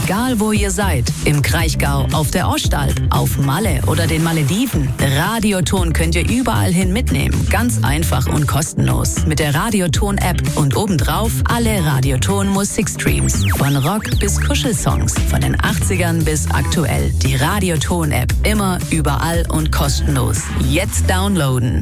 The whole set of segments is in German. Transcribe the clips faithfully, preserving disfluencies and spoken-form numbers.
Egal wo ihr seid, im Kraichgau, auf der Ostalb, auf Malle oder den Malediven, Radioton könnt ihr überall hin mitnehmen. Ganz einfach und kostenlos. Mit der Radioton-App und obendrauf alle Radioton-Musikstreams. Von Rock bis Kuschelsongs, von den achtzigern bis aktuell. Die Radioton-App immer, überall und kostenlos. Jetzt downloaden.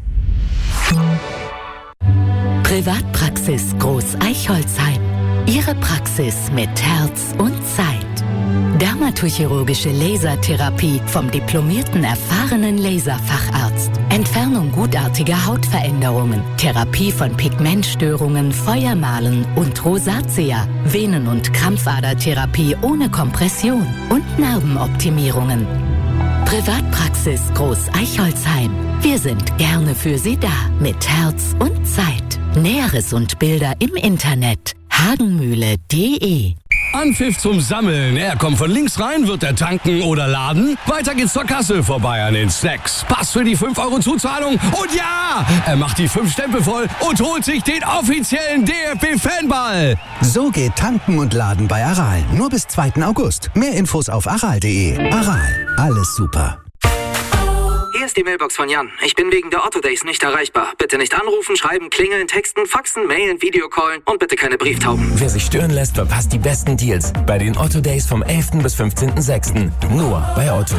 Privatpraxis Groß Eichholzheim. Ihre Praxis mit Herz und Zeit. Dermatochirurgische Lasertherapie vom diplomierten, erfahrenen Laserfacharzt. Entfernung gutartiger Hautveränderungen. Therapie von Pigmentstörungen, Feuermalen und Rosatia. Venen- und Krampfadertherapie ohne Kompression. Und Narbenoptimierungen. Privatpraxis Groß Eichholzheim. Wir sind gerne für Sie da. Mit Herz und Zeit. Näheres und Bilder im Internet. hagenmühle punkt de. Anpfiff zum Sammeln. Er kommt von links rein, wird er tanken oder laden. Weiter geht's zur Kasse, vorbei an den Snacks. Pass für die fünf Euro Zuzahlung. Und ja, er macht die fünf Stempel voll und holt sich den offiziellen D F B-Fanball. So geht Tanken und Laden bei Aral. Nur bis zweiten August. Mehr Infos auf aral punkt de. Aral, alles super. Hier ist die Mailbox von Jan. Ich bin wegen der Otto Days nicht erreichbar. Bitte nicht anrufen, schreiben, klingeln, texten, faxen, mailen, Videocallen und bitte keine Brieftauben. Wer sich stören lässt, verpasst die besten Deals bei den Otto Days vom elften bis fünfzehnten sechsten Nur bei Otto.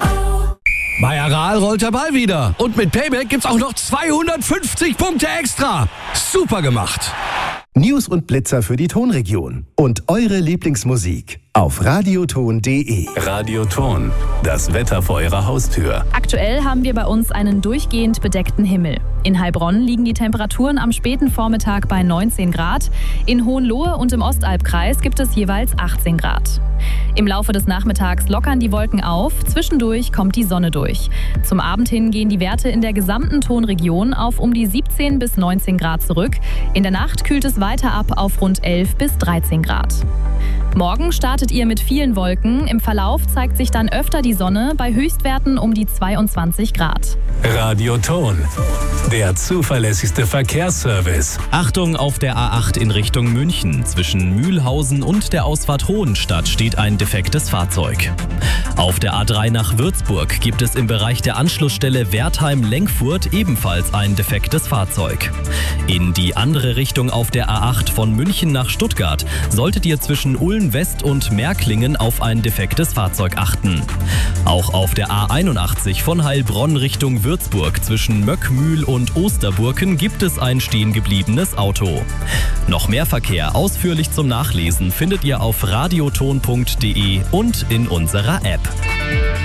Bei Aral rollt der Ball wieder. Und mit Payback gibt's auch noch zweihundertfünfzig Punkte extra. Super gemacht. News und Blitzer für die Tonregion. Und eure Lieblingsmusik auf radioton punkt de. Radioton, das Wetter vor eurer Haustür. Aktuell haben wir bei uns einen durchgehend bedeckten Himmel. In Heilbronn liegen die Temperaturen am späten Vormittag bei neunzehn Grad. In Hohenlohe und im Ostalbkreis gibt es jeweils achtzehn Grad. Im Laufe des Nachmittags lockern die Wolken auf, zwischendurch kommt die Sonne durch. Zum Abend hin gehen die Werte in der gesamten Tonregion auf um die siebzehn bis neunzehn Grad zurück. In der Nacht kühlt es weiter ab auf rund elf bis dreizehn Grad. Morgen startet ihr mit vielen Wolken. Im Verlauf zeigt sich dann öfter die Sonne bei Höchstwerten um die zweiundzwanzig Grad. Radioton, der zuverlässigste Verkehrsservice. Achtung, auf der A acht in Richtung München. Zwischen Mühlhausen und der Ausfahrt Hohenstadt steht ein defektes Fahrzeug. Auf der A drei nach Würzburg gibt es im Bereich der Anschlussstelle Wertheim-Lenkfurt ebenfalls ein defektes Fahrzeug. In die andere Richtung auf der A acht von München nach Stuttgart solltet ihr zwischen Ulm West und Märklingen auf ein defektes Fahrzeug achten. Auch auf der A einundachtzig von Heilbronn Richtung Würzburg zwischen Möckmühl und Osterburken gibt es ein stehengebliebenes Auto. Noch mehr Verkehr ausführlich zum Nachlesen findet ihr auf radioton punkt de und in unserer App.